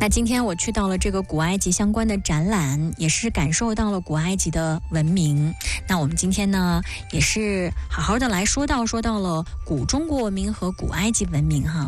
那今天我去到了这个古埃及相关的展览，也是感受到了古埃及的文明。那我们今天呢，也是好好的来说到了古中国文明和古埃及文明哈。